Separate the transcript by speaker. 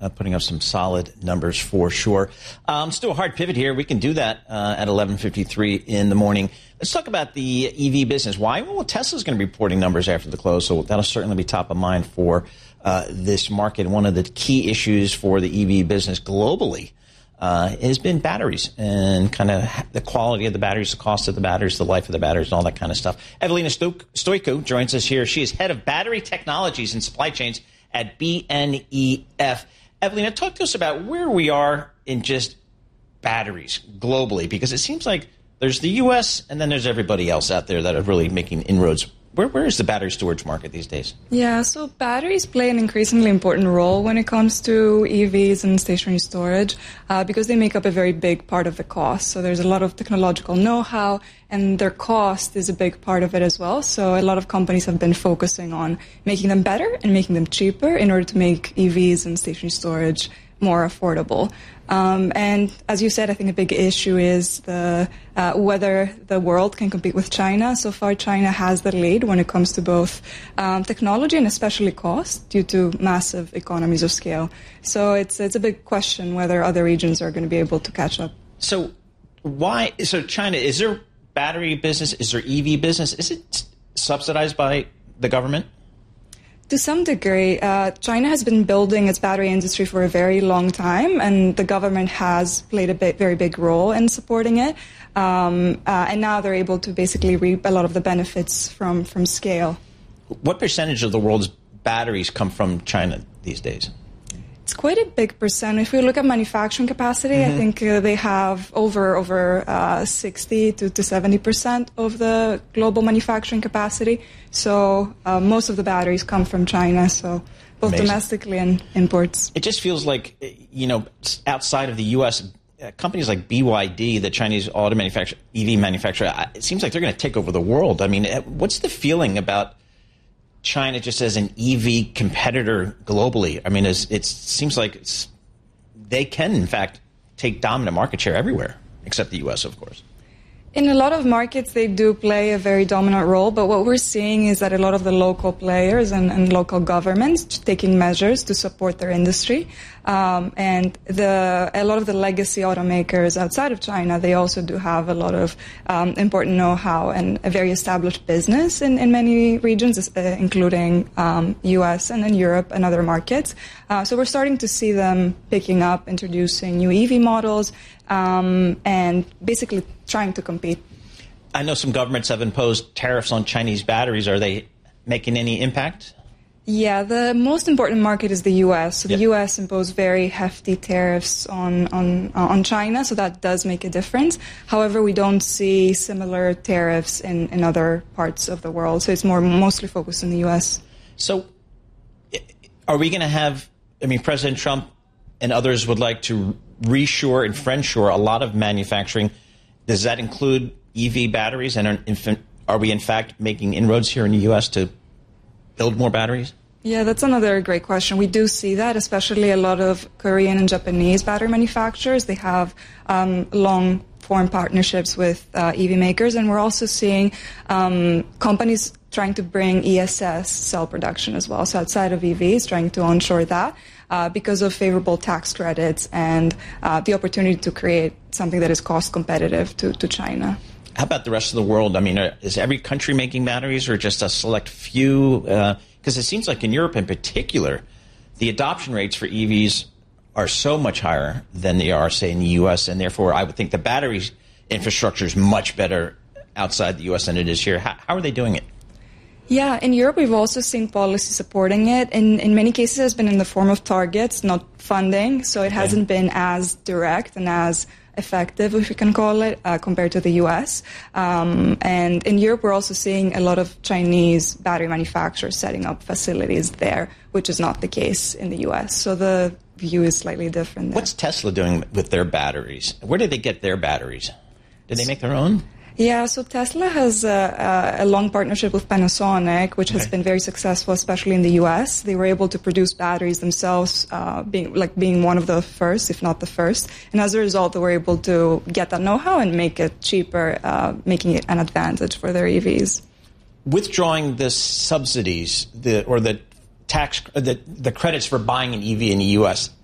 Speaker 1: putting up some solid numbers for sure. Let's do a hard pivot here. We can do that at 11:53 in the morning. Let's talk about the EV business. Why? Well, Tesla's going to be reporting numbers after the close, so that'll certainly be top of mind for this market. One of the key issues for the EV business globally has been batteries and kind of the quality of the batteries, the cost of the batteries, the life of the batteries, and all that kind of stuff. Evelina Stoico joins us here. She is head of battery technologies and supply chains at BNEF. Evelina, talk to us about where we are in just batteries globally, because it seems like there's the U.S. and then there's everybody else out there that are really making inroads. Where is the battery storage market these days?
Speaker 2: Yeah, so batteries play an increasingly important role when it comes to EVs and stationary storage because they make up a very big part of the cost. So there's a lot of technological know-how, and their cost is a big part of it as well. So a lot of companies have been focusing on making them better and making them cheaper in order to make EVs and stationary storage more affordable. And as you said, I think a big issue is whether the world can compete with China. So far, China has the lead when it comes to both technology and especially cost due to massive economies of scale. So it's a big question whether other regions are going to be able to catch up.
Speaker 1: So why? So China, is there battery business? Is there EV business? Is it subsidized by the government?
Speaker 2: To some degree, China has been building its battery industry for a very long time, and the government has played a very big role in supporting it. And now they're able to basically reap a lot of the benefits from scale.
Speaker 1: What percentage of the world's batteries come from China these days?
Speaker 2: It's quite a big percent. If we look at manufacturing capacity, I think they have over 60 to 70% of the global manufacturing capacity. So most of the batteries come from China, so both
Speaker 1: Amazing.
Speaker 2: Domestically and imports.
Speaker 1: It just feels like, outside of the U.S., companies like BYD, the Chinese auto manufacturer, EV manufacturer, it seems like they're going to take over the world. I mean, what's the feeling about China just as an EV competitor globally? I mean, it seems like they can, in fact, take dominant market share everywhere, except the U.S., of course.
Speaker 2: In a lot of markets, they do play a very dominant role, but what we're seeing is that a lot of the local players and local governments taking measures to support their industry. And a lot of the legacy automakers outside of China, they also do have a lot of important know-how and a very established business in many regions, including U.S. and in Europe and other markets. So we're starting to see them picking up, introducing new EV models, and basically trying to compete.
Speaker 1: I know some governments have imposed tariffs on Chinese batteries. Are they making any impact?
Speaker 2: Yeah, the most important market is the U.S. So the U.S. imposed very hefty tariffs on China, so that does make a difference. However, we don't see similar tariffs in other parts of the world, so it's mostly focused in the U.S.
Speaker 1: So are we going to have, President Trump and others would like to reshore and friendshore a lot of manufacturing. Does that include EV batteries? And are we, in fact, making inroads here in the U.S. to build more batteries?
Speaker 2: Yeah, that's another great question. We do see that, especially a lot of Korean and Japanese battery manufacturers. They have long-form partnerships with EV makers, and we're also seeing companies trying to bring ESS cell production as well. So outside of EVs, trying to onshore that because of favorable tax credits and the opportunity to create something that is cost competitive to China.
Speaker 1: How about the rest of the world? Is every country making batteries or just a select few? Because it seems like in Europe in particular, the adoption rates for EVs are so much higher than they are, say, in the U.S., and therefore I would think the battery infrastructure is much better outside the U.S. than it is here. How are they doing it?
Speaker 2: Yeah, in Europe we've also seen policy supporting it. In many cases it has been in the form of targets, not funding, so it hasn't been as direct and as effective, if you can call it, compared to the U.S. And in Europe we're also seeing a lot of Chinese battery manufacturers setting up facilities there, which is not the case in the U.S. So the view is slightly different there.
Speaker 1: What's Tesla doing with their batteries? Where did they get their batteries? Did they make their own?
Speaker 2: Yeah, so Tesla has a long partnership with Panasonic, which has been very successful, especially in the U.S. They were able to produce batteries themselves, being one of the first, if not the first. And as a result, they were able to get that know-how and make it cheaper, making it an advantage for their EVs.
Speaker 1: Withdrawing the subsidies or the tax, the credits for buying an EV in the U.S.,